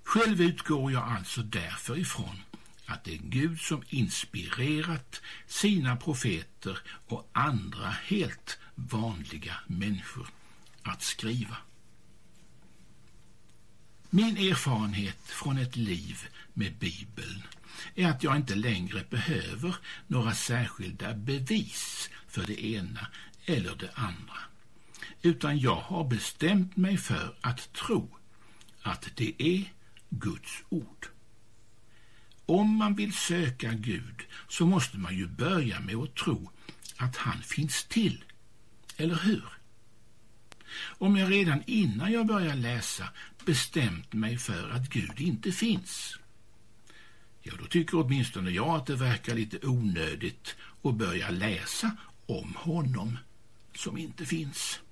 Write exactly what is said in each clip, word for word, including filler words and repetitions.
Själv utgår jag alltså därför ifrån att det är Gud som inspirerat sina profeter och andra helt vanliga människor att skriva. Min erfarenhet från ett liv med Bibeln är att jag inte längre behöver några särskilda bevis för det ena eller det andra, utan jag har bestämt mig för att tro att det är Guds ord. Om man vill söka Gud så måste man ju börja med att tro att han finns till, eller hur? Om jag redan innan jag börjar läsa bestämt mig för att Gud inte finns, ja då tycker åtminstone jag att det verkar lite onödigt att börja läsa om honom som inte finns.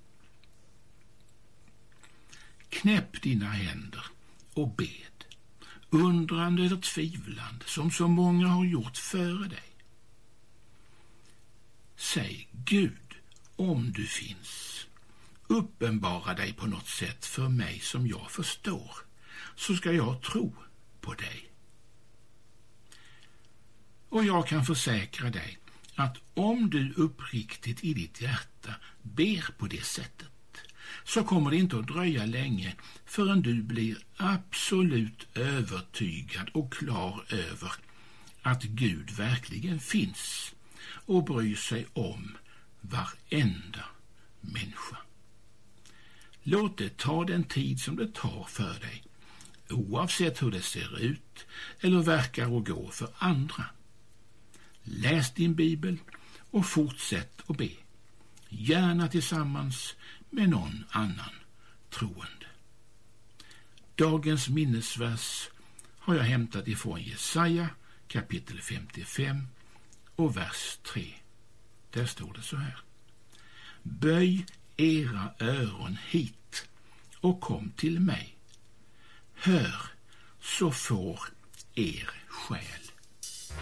Knäpp dina händer och bed, undrande eller tvivlande som så många har gjort före dig. Säg: Gud, om du finns, uppenbara dig på något sätt för mig som jag förstår, så ska jag tro på dig. Och jag kan försäkra dig att om du uppriktigt i ditt hjärta ber på det sättet, så kommer det inte att dröja länge förrän du blir absolut övertygad och klar över att Gud verkligen finns och bryr sig om varenda människa. Låt det ta den tid som det tar för dig, oavsett hur det ser ut eller verkar att gå för andra. Läs din bibel och fortsätt att be, gärna tillsammans med någon annan troende. Dagens minnesvers har jag hämtat ifrån Jesaja kapitel femtiofem och vers tre. Där står det så här: Böj era öron hit och kom till mig. Hör, så får er själ